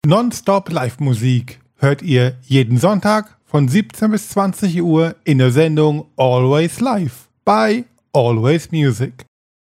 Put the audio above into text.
Nonstop Live-Musik hört ihr jeden Sonntag von 17 bis 20 Uhr in der Sendung Always Live bei Always Music.